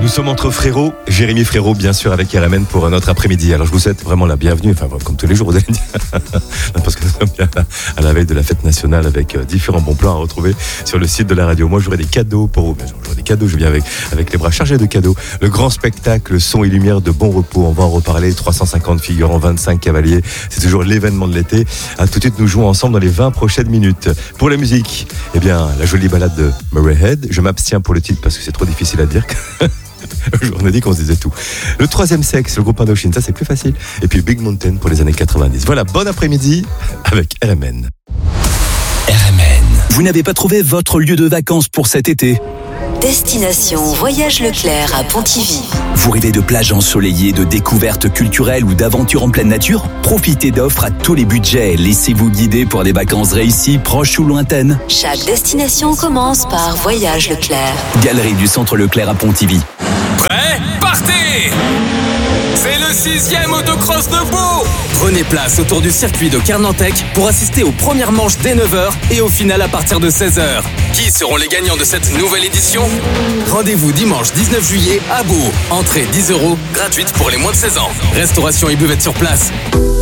sommes entre frérots, Jérémy Frérot bien sûr avec RMN pour notre après-midi. Alors je vous souhaite vraiment la bienvenue, enfin comme tous les jours vous allez dire, parce que nous sommes bien à la veille de la fête nationale avec différents bons plans à retrouver sur le site de la radio. Moi j'aurai des cadeaux pour vous, j'aurai des cadeaux, je viens avec les bras chargés de cadeaux. Le grand spectacle, son et lumière de Bon Repos, on va en reparler, 350 figurants, 25 cavaliers, c'est toujours l'événement de l'été. À tout de suite nous jouons ensemble dans les 20 prochaines minutes. Pour la musique, eh bien la jolie balade de Murray Head, je m'abstiens pour le titre parce que c'est trop difficile à dire. On a dit qu'on se disait tout. Le troisième sexe, le groupe Indochine, ça c'est plus facile. Et puis Big Mountain pour les années 90. Voilà, bon après-midi avec RMN. RMN. Vous n'avez pas trouvé votre lieu de vacances pour cet été ? Destination Voyage Leclerc à Pontivy. Vous rêvez de plages ensoleillées, de découvertes culturelles ou d'aventures en pleine nature ? Profitez d'offres à tous les budgets. Laissez-vous guider pour des vacances réussies, proches ou lointaines. Chaque destination commence par Voyage Leclerc. Galerie du Centre Leclerc à Pontivy. Prêt ? Partez ! C'est le 6e autocross de Beau. Prenez place autour du circuit de Kernantec pour assister aux premières manches dès 9h et au final à partir de 16h. Qui seront les gagnants de cette nouvelle édition ? Rendez-vous dimanche 19 juillet à Beau. Entrée 10 €, gratuite pour les moins de 16 ans. Restauration et buvette sur place.